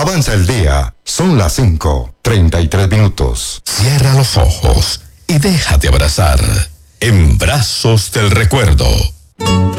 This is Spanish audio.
Avanza el día. Son las 5:33. Cierra los ojos y déjate abrazar en brazos del recuerdo.